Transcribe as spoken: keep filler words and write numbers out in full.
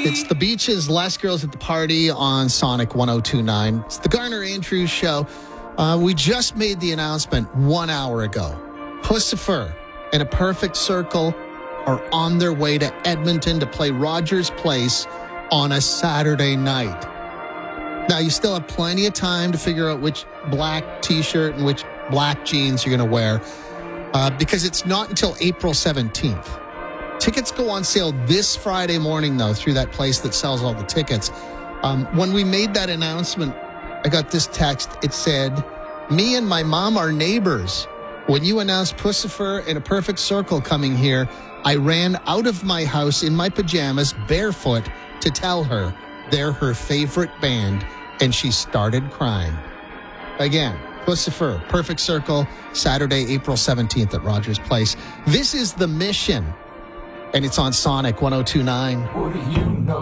It's the Beaches, Last Girls at the Party on Sonic one oh two point nine. It's the Garner Andrews Show. Uh, we just made the announcement one hour ago. Puscifer and A Perfect Circle are on their way to Edmonton to play Rogers Place on a Saturday night. Now, you still have plenty of time to figure out which black T-shirt and which black jeans you're going to wear uh, because it's not until April seventeenth. Tickets go on sale this Friday morning, though, through that place that sells all the tickets. Um, when we made that announcement, I got this text. It said, "Me and my mom are neighbors. When you announced Puscifer and A Perfect Circle coming here, I ran out of my house in my pajamas, barefoot, to tell her they're her favorite band, and she started crying." Again, Puscifer, Perfect Circle, Saturday, April seventeenth at Rogers Place. This is The Mission, and it's on Sonic one oh two point nine. What do you know?